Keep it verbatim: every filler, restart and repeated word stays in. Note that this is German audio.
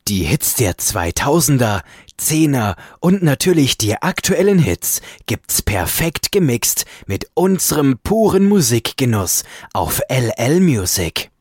Die Hits der zweitausender, Zehner und natürlich die aktuellen Hits gibt's perfekt gemixt mit unserem puren Musikgenuss auf L L Music.